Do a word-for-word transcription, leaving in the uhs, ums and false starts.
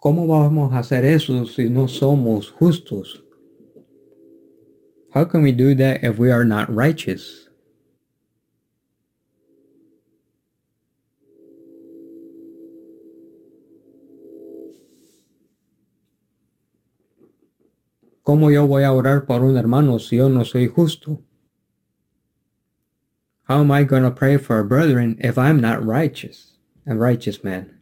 ¿Cómo vamos a hacer eso si no somos justos? How can we do that if we are not righteous? ¿Cómo yo voy a orar por un hermano si yo no soy justo? How am I going to pray for a brethren if I'm not righteous? A righteous man.